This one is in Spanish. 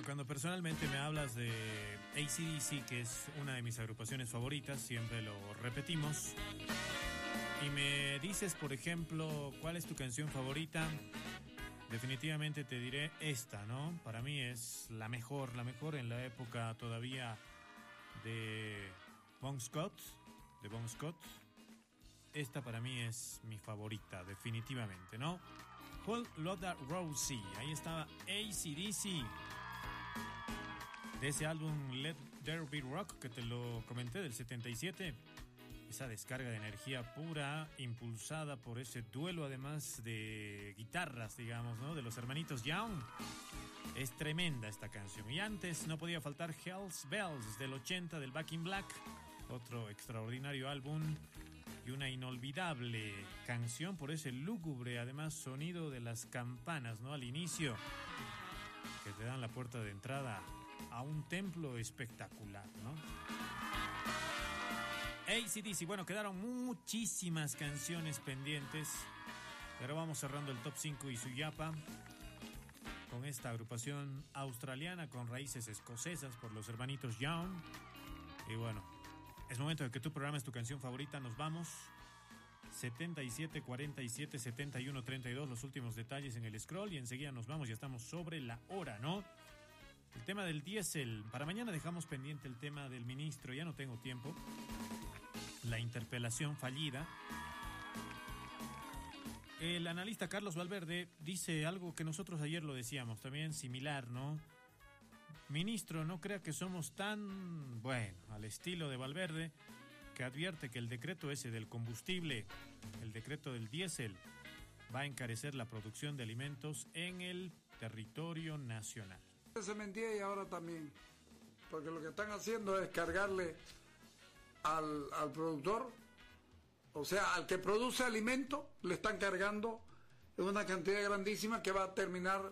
cuando personalmente me hablas de AC/DC, que es una de mis agrupaciones favoritas, siempre lo repetimos, y me dices, por ejemplo, ¿cuál es tu canción favorita? Definitivamente te diré esta, ¿no? Para mí es la mejor en la época todavía de Bon Scott, Esta para mí es mi favorita, definitivamente, ¿no? Whole Lotta Rosie, ahí estaba AC/DC, de ese álbum Let There Be Rock que te lo comenté del 77. Esa descarga de energía pura, impulsada por ese duelo además de guitarras, digamos, ¿no? De los hermanitos Young. Es tremenda esta canción. Y antes no podía faltar Hell's Bells del 80 del Back in Black, otro extraordinario álbum y una inolvidable canción por ese lúgubre, además, sonido de las campanas, ¿no? Al inicio, que te dan la puerta de entrada a un templo espectacular, ¿no? AC/DC, bueno, quedaron muchísimas canciones pendientes, pero vamos cerrando el top 5 y su yapa con esta agrupación australiana con raíces escocesas por los hermanitos Young. Y bueno, es momento de que tú programes tu canción favorita. Nos vamos 77 47 71 32, los últimos detalles en el scroll, y enseguida nos vamos, ya estamos sobre la hora, ¿no? El tema del diésel, para mañana dejamos pendiente el tema del ministro, ya no tengo tiempo. La interpelación fallida. El analista Carlos Valverde dice algo que nosotros ayer lo decíamos, también similar, ¿no? Ministro, no crea que somos tan, bueno, al estilo de Valverde, que advierte que el decreto ese del combustible, el decreto del diésel, va a encarecer la producción de alimentos en el territorio nacional. Se mentía y ahora también, porque lo que están haciendo es cargarle al productor, o sea, al que produce alimento, le están cargando una cantidad grandísima que va a terminar